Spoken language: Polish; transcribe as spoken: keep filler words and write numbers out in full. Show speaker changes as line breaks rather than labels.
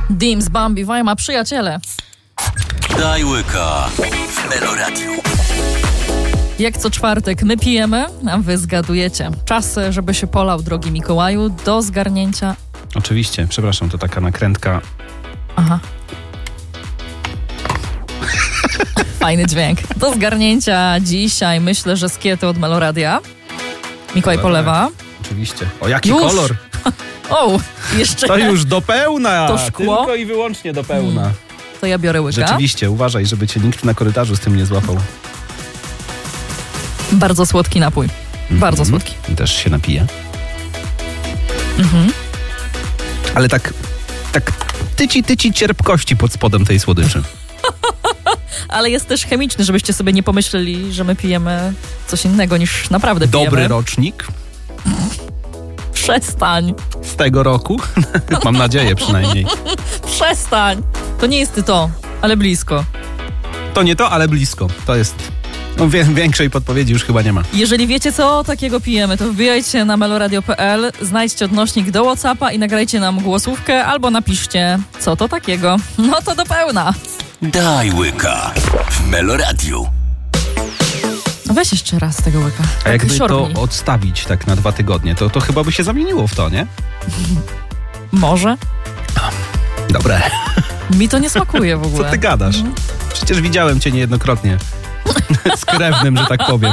Dims, Bambi, Wajma, przyjaciele.
Daj łyka w Meloradiu.
Jak co czwartek my pijemy, a wy zgadujecie. Czas, żeby się polał, drogi Mikołaju, do zgarnięcia.
Oczywiście, przepraszam, to taka nakrętka.
Aha. Fajny dźwięk. Do zgarnięcia dzisiaj myślę, że skiety od Meloradia. Mikołaj polewa.
Oczywiście. O, jaki
Już?
kolor!
O, jeszcze.
To już do pełna!
To szkło?
Tylko i wyłącznie do pełna. Hmm.
To ja biorę łyka.
Rzeczywiście, uważaj, żeby cię nikt na korytarzu z tym nie złapał.
Bardzo słodki napój. Mm-hmm. Bardzo słodki.
Też się napije.
Mhm.
Ale tak, tak tyci, tyci cierpkości pod spodem tej słodyczy.
Ale jest też chemiczny, żebyście sobie nie pomyśleli, że my pijemy coś innego niż naprawdę pijemy.
Dobry rocznik.
Przestań.
Z tego roku. Mam nadzieję przynajmniej.
Przestań. To nie jest to, ale blisko.
To nie to, ale blisko. To jest... No, wie, większej podpowiedzi już chyba nie ma.
Jeżeli wiecie, co takiego pijemy, to wbijajcie na meloradio kropka pe el, znajdźcie odnośnik do WhatsAppa i nagrajcie nam głosówkę albo napiszcie, co to takiego. No to do pełna.
Daj łyka w Meloradiu.
No weź jeszcze raz tego łyka.
A
Tak
jakby
szorni.
to odstawić tak na dwa tygodnie, to, to chyba by się zamieniło w to, nie?
Może.
Dobre.
Mi to nie smakuje w ogóle.
Co ty gadasz? Przecież widziałem cię niejednokrotnie. Z krewnym, że tak powiem.